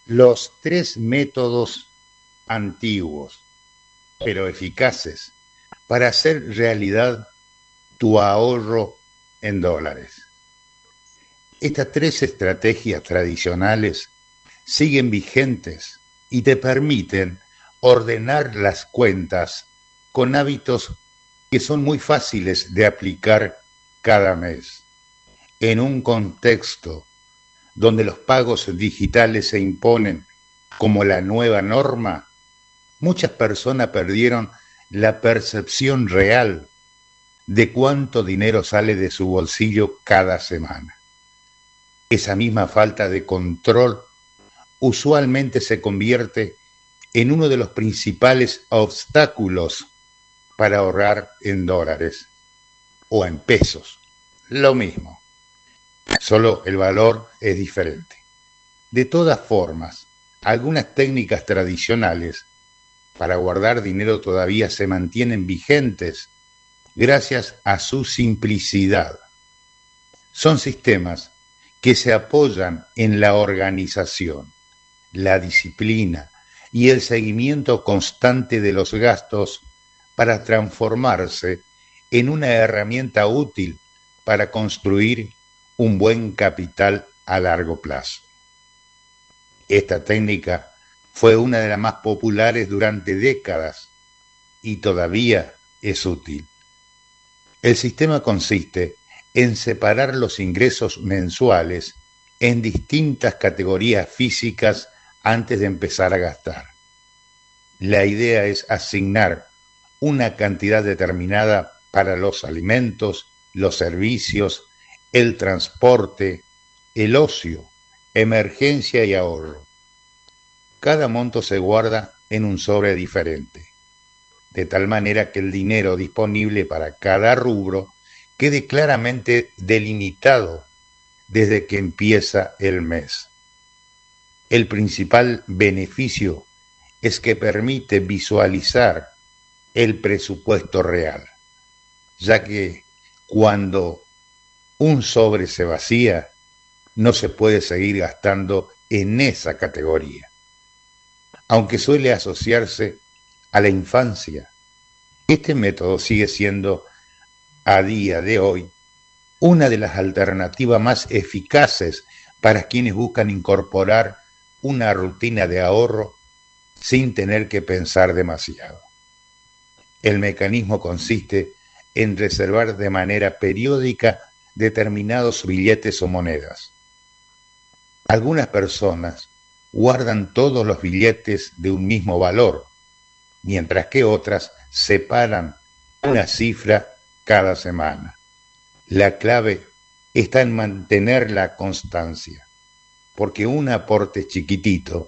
Los tres métodos antiguos, pero eficaces, para hacer realidad tu ahorro en dólares. Estas tres estrategias tradicionales siguen vigentes y te permiten ordenar las cuentas con hábitos que son muy fáciles de aplicar cada mes. En un contexto donde los pagos digitales se imponen como la nueva norma, muchas personas perdieron la percepción real de cuánto dinero sale de su bolsillo cada semana. Esa misma falta de control usualmente se convierte en uno de los principales obstáculos para ahorrar en dólares o en pesos. Lo mismo, solo el valor es diferente. De todas formas, algunas técnicas tradicionales para guardar dinero todavía se mantienen vigentes gracias a su simplicidad. Son sistemas que se apoyan en la organización, la disciplina y el seguimiento constante de los gastos para transformarse en una herramienta útil para construir un buen capital a largo plazo. Esta técnica fue una de las más populares durante décadas y todavía es útil. El sistema consiste en separar los ingresos mensuales en distintas categorías físicas antes de empezar a gastar. La idea es asignar una cantidad determinada para los alimentos, los servicios, el transporte, el ocio, emergencia y ahorro. Cada monto se guarda en un sobre diferente, de tal manera que el dinero disponible para cada rubro quede claramente delimitado desde que empieza el mes. El principal beneficio es que permite visualizar el presupuesto real, ya que cuando un sobre se vacía, no se puede seguir gastando en esa categoría. Aunque suele asociarse a la infancia, este método sigue siendo, a día de hoy, una de las alternativas más eficaces para quienes buscan incorporar una rutina de ahorro sin tener que pensar demasiado. El mecanismo consiste en reservar de manera periódica determinados billetes o monedas. Algunas personas guardan todos los billetes de un mismo valor, mientras que otras separan una cifra cada semana. La clave está en mantener la constancia, porque un aporte chiquitito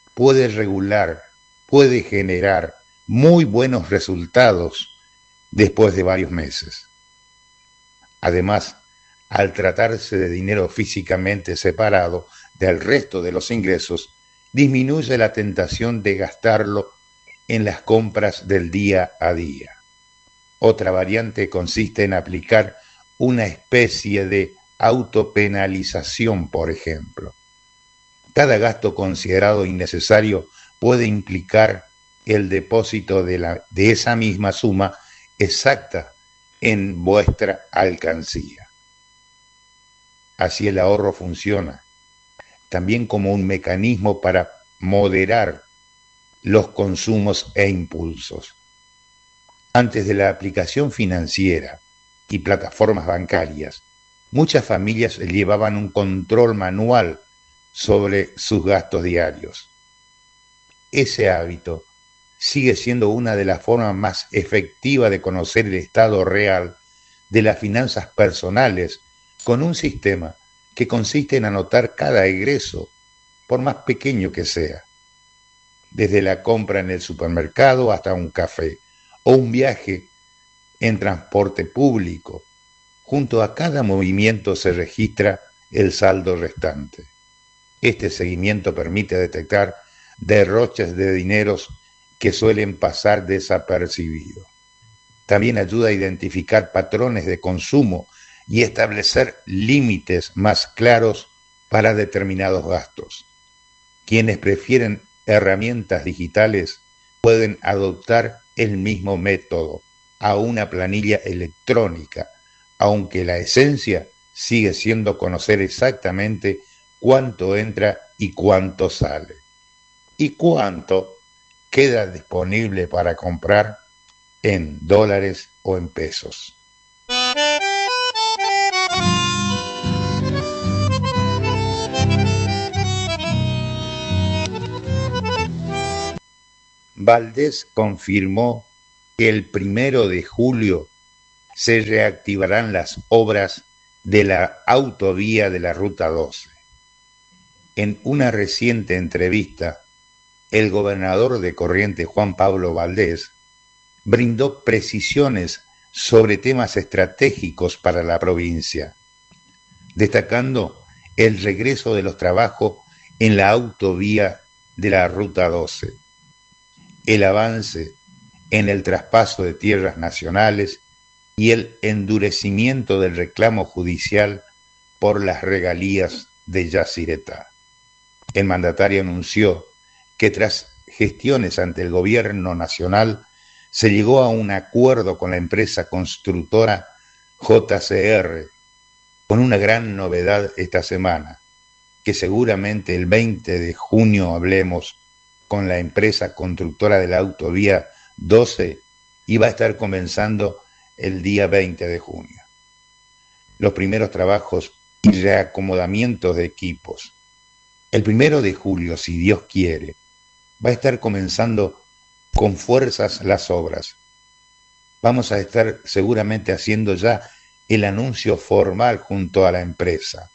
puede generar muy buenos resultados después de varios meses. Además, al tratarse de dinero físicamente separado del resto de los ingresos, disminuye la tentación de gastarlo en las compras del día a día. Otra variante consiste en aplicar una especie de autopenalización, por ejemplo. Cada gasto considerado innecesario puede implicar el depósito de esa misma suma exacta en vuestra alcancía. Así el ahorro funciona también como un mecanismo para moderar los consumos e impulsos. Antes de la aplicación financiera y plataformas bancarias, muchas familias llevaban un control manual sobre sus gastos diarios. Ese hábito sigue siendo una de las formas más efectivas de conocer el estado real de las finanzas personales, con un sistema que consiste en anotar cada egreso, por más pequeño que sea, desde la compra en el supermercado hasta un café o un viaje en transporte público. Junto a cada movimiento se registra el saldo restante. Este seguimiento permite detectar derroches de dineros que suelen pasar desapercibidos. También ayuda a identificar patrones de consumo y establecer límites más claros para determinados gastos. Quienes prefieren herramientas digitales pueden adoptar el mismo método a una planilla electrónica, aunque la esencia sigue siendo conocer exactamente cuánto entra y cuánto sale. Y cuánto queda disponible para comprar en dólares o en pesos. Valdés confirmó que el 1 de julio se reactivarán las obras de la autovía de la Ruta 12. En una reciente entrevista, el gobernador de Corrientes, Juan Pablo Valdés, brindó precisiones sobre temas estratégicos para la provincia, destacando el regreso de los trabajos en la autovía de la Ruta 12, el avance en el traspaso de tierras nacionales y el endurecimiento del reclamo judicial por las regalías de Yacyretá. El mandatario anunció que tras gestiones ante el gobierno nacional se llegó a un acuerdo con la empresa constructora JCR, con una gran novedad esta semana, que seguramente el 20 de junio hablemos con la empresa constructora de la autovía 12 y va a estar comenzando el día 20 de junio. Los primeros trabajos y reacomodamientos de equipos. El 1 de julio, si Dios quiere, va a estar comenzando con fuerzas las obras. Vamos a estar seguramente haciendo ya el anuncio formal junto a la empresa.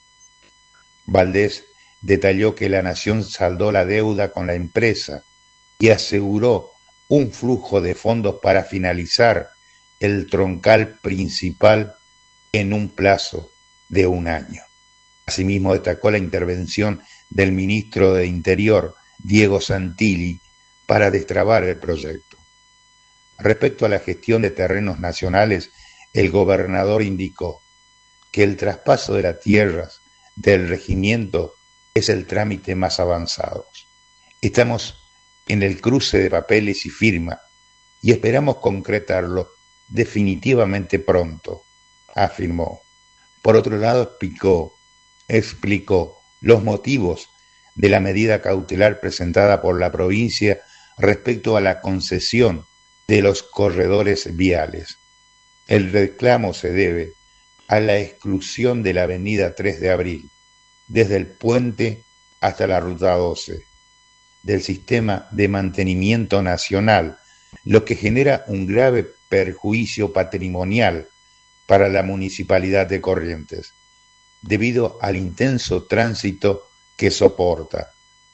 Valdés detalló que la Nación saldó la deuda con la empresa y aseguró un flujo de fondos para finalizar el troncal principal en un plazo de 1 año. Asimismo, destacó la intervención del ministro de Interior, Diego Santilli, para destrabar el proyecto. Respecto a la gestión de terrenos nacionales, el gobernador indicó que el traspaso de las tierras del regimiento es el trámite más avanzado. Estamos en el cruce de papeles y firma y esperamos concretarlo definitivamente pronto, afirmó. Por otro lado, explicó los motivos de la medida cautelar presentada por la provincia respecto a la concesión de los corredores viales. El reclamo se debe a la exclusión de la avenida 3 de Abril, desde el puente hasta la Ruta 12, del sistema de mantenimiento nacional, lo que genera un grave perjuicio patrimonial para la Municipalidad de Corrientes, debido al intenso tránsito que soporta.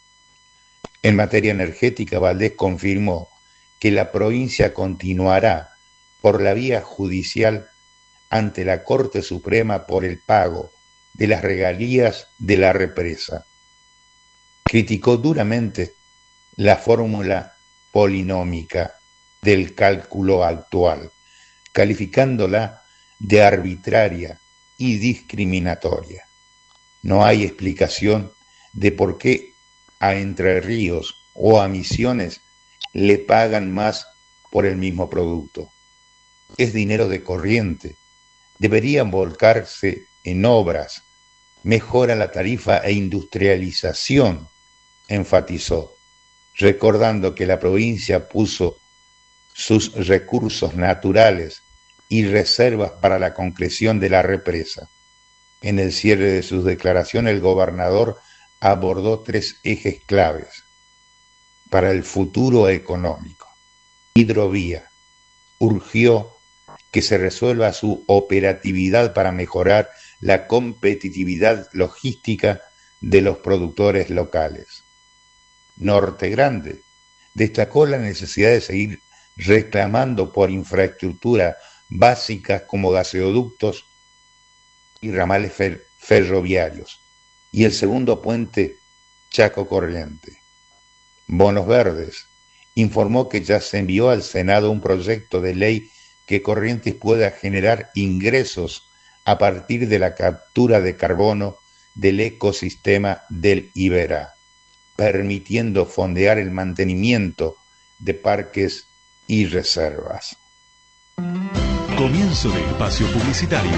En materia energética, Valdés confirmó que la provincia continuará por la vía judicial ante la Corte Suprema por el pago de las regalías de la represa. Criticó duramente la fórmula polinómica del cálculo actual, calificándola de arbitraria y discriminatoria. No hay explicación de por qué a Entre Ríos o a Misiones le pagan más por el mismo producto. Es dinero de corriente. Deberían volcarse en obras, mejora la tarifa e industrialización, enfatizó, recordando que la provincia puso sus recursos naturales y reservas para la concreción de la represa. En el cierre de sus declaraciones, el gobernador abordó 3 ejes claves para el futuro económico. Hidrovía. Urgió que se resuelva su operatividad para mejorar la competitividad logística de los productores locales. Norte Grande. Destacó la necesidad de seguir reclamando por infraestructura básicas como gasoductos y ramales ferroviarios, y el segundo puente Chaco Corriente. Bonos Verdes. Informó que ya se envió al Senado un proyecto de ley que Corrientes pueda generar ingresos a partir de la captura de carbono del ecosistema del Iberá. permitiendo fondear el mantenimiento de parques y reservas. Comienzo de espacio publicitario.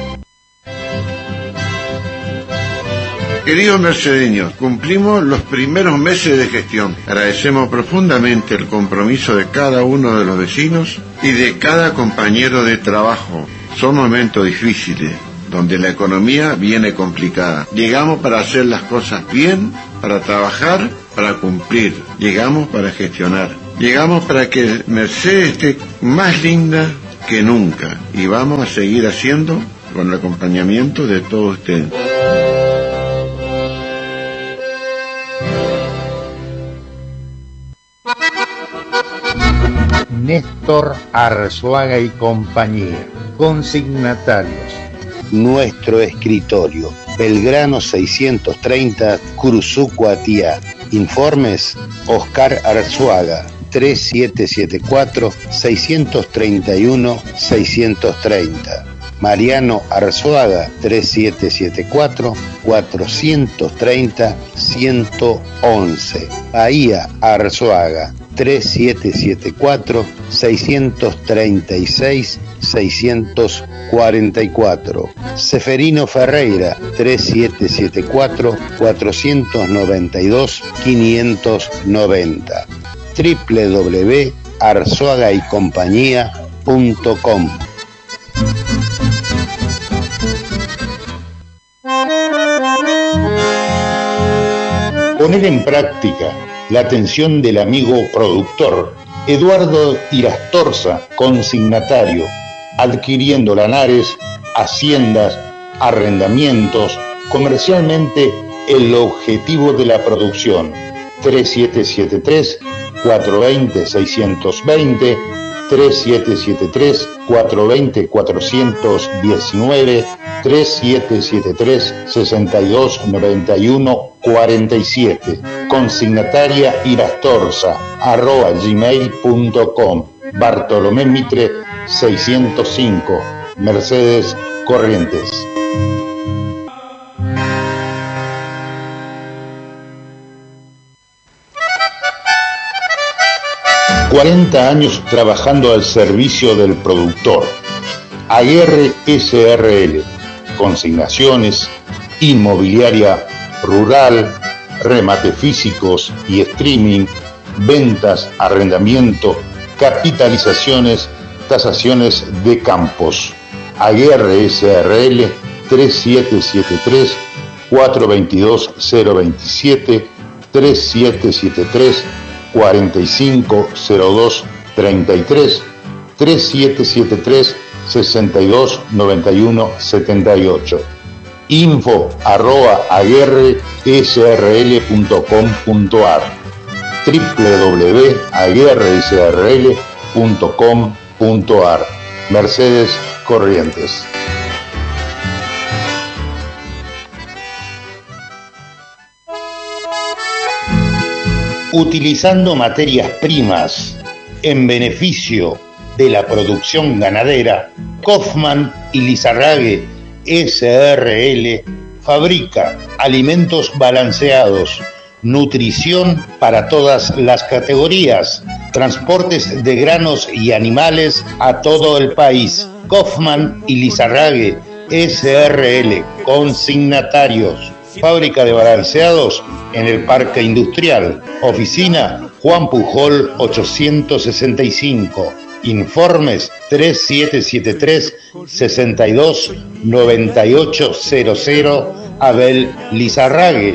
Queridos mercedeños, cumplimos los primeros meses de gestión. Agradecemos profundamente el compromiso de cada uno de los vecinos y de cada compañero de trabajo. Son momentos difíciles, donde la economía viene complicada. Llegamos para hacer las cosas bien, para trabajar, para cumplir. Llegamos para gestionar. Llegamos para que Mercedes esté más linda que nunca. Y vamos a seguir haciendo con el acompañamiento de todos ustedes. Néstor Arzuaga y compañía. Consignatarios. Nuestro escritorio, Belgrano 630, Curuzuco-Atiá. Informes, Oscar Arzuaga, 3774-631-630. Mariano Arzuaga, 3774-430-111. Bahía Arzuaga, 3774-636-644. Seferino Ferreira, 3774-492-590. www.arzuagaycompañía.com. Poner en práctica la atención del amigo productor Eduardo Irastorza, consignatario, adquiriendo lanares, haciendas, arrendamientos, comercialmente el objetivo de la producción. 3773-420-620, 3773-420-419, 3773-6291-47. Consignataria Irastorza, @gmail.com. Bartolomé Mitre 605, Mercedes, Corrientes. ...40 años trabajando al servicio del productor. Aguerre SRL, consignaciones, inmobiliaria rural, remate físicos y streaming, ventas, arrendamiento, capitalizaciones, tasaciones de campos. Aguerre SRL 3773-422-027, 3773-450233, 3773-629178. info@aguerresrl.com.ar, www.aguerresrl.com.ar. Mercedes, Corrientes. Utilizando materias primas en beneficio de la producción ganadera, Kaufman y Lizarrague SRL fabrica alimentos balanceados, nutrición para todas las categorías, transportes de granos y animales a todo el país. Kaufman y Lizarrague SRL, consignatarios. Fábrica de balanceados en el Parque Industrial. Oficina Juan Pujol 865. Informes 3773-629800. Abel Lizarrague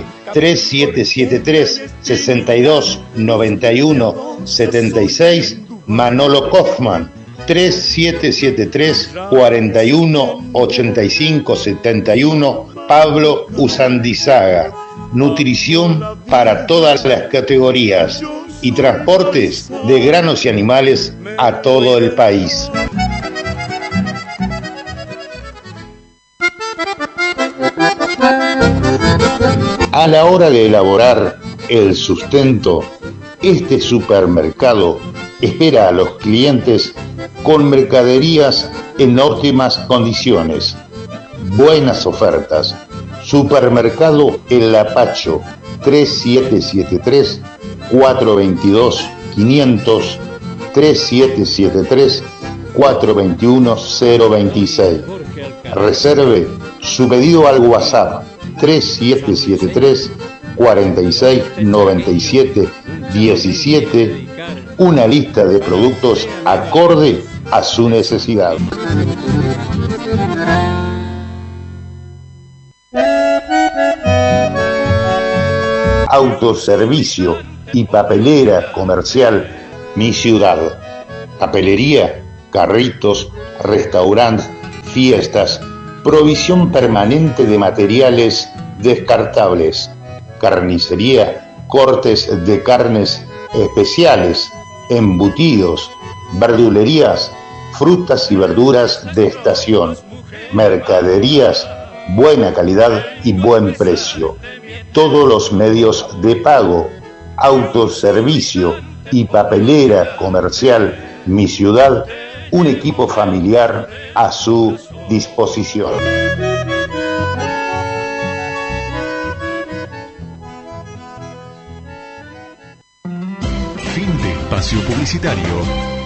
3773-629176. Manolo Kaufman 3773-418571. Pablo Usandizaga. Nutrición para todas las categorías y transportes de granos y animales a todo el país. A la hora de elaborar el sustento, este supermercado espera a los clientes con mercaderías en óptimas condiciones, buenas ofertas, Supermercado El Lapacho, 3773-422-500, 3773-421-026. Reserve su pedido al WhatsApp 3773-4697-17, una lista de productos acorde a su necesidad. Autoservicio y papelera comercial Mi Ciudad. Papelería, carritos, restaurant, fiestas, provisión permanente de materiales descartables, carnicería, cortes de carnes especiales, embutidos, verdulerías, frutas y verduras de estación, mercaderías, buena calidad y buen precio. Todos los medios de pago, autoservicio y papelera comercial Mi Ciudad, un equipo familiar a su disposición. Fin de espacio publicitario.